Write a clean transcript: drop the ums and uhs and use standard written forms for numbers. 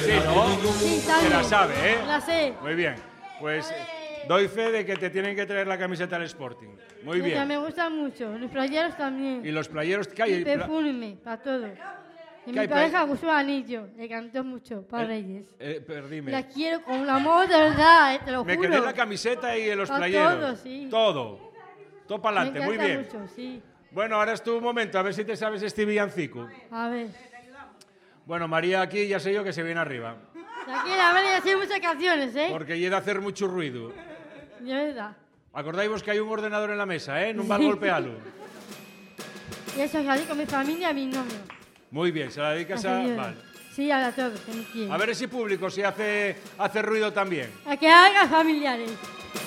Sí, ¿no? Sí, Se la sabe, ¿eh? La sé. Muy bien. Pues doy fe de que te tienen que traer la camiseta del Sporting. Muy Ya bien. me gustan mucho. Los playeros también. Y los playeros que hay. Y perfume, para todo. Y ¿Qué hay mi pareja gustó el anillo. Le cantó mucho para Reyes. Perdime. La quiero con un amor de verdad, te lo Me juro. quedé la camiseta y los A playeros. todo, sí. Todo. Todo para Me adelante. Muy encanta bien. mucho, sí. Bueno, ahora es tu momento. A ver si te sabes este villancico. A ver. Bueno, María aquí ya sé yo que se viene arriba. Tranquila, vale, ya sé muchas canciones, ¿eh? Porque llega a hacer mucho ruido. De verdad. Acordáis vos que hay un ordenador en la mesa, ¿eh? No va a golpearlo. Y eso salí con mi familia y mi novio. Muy bien, se la dedicas a... Vale. Sí, a todos, que me quieren. A ver ese público si hace ruido también. A que haga familiares.